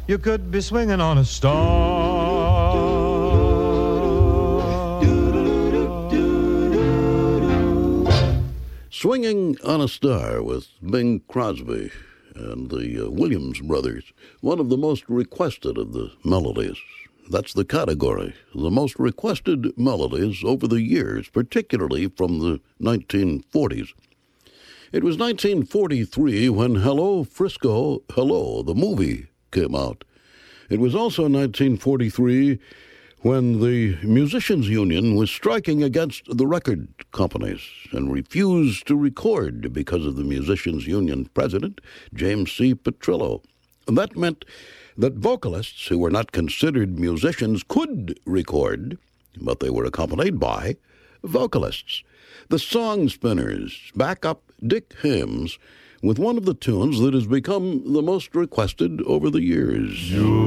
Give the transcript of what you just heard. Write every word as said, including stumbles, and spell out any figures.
you could be swinging on a star. Swinging on a Star with Bing Crosby and the uh, Williams Brothers, one of the most requested of the melodies. That's the category, the most requested melodies over the years, particularly from the nineteen forties. It was nineteen forty-three when Hello, Frisco, Hello, the movie, came out. It was also nineteen forty-three when the Musicians Union was striking against the record companies and refused to record because of the Musicians Union president, James C. Petrillo. And that meant that vocalists who were not considered musicians could record, but they were accompanied by vocalists. The Song Spinners back up Dick Haymes with one of the tunes that has become the most requested over the years.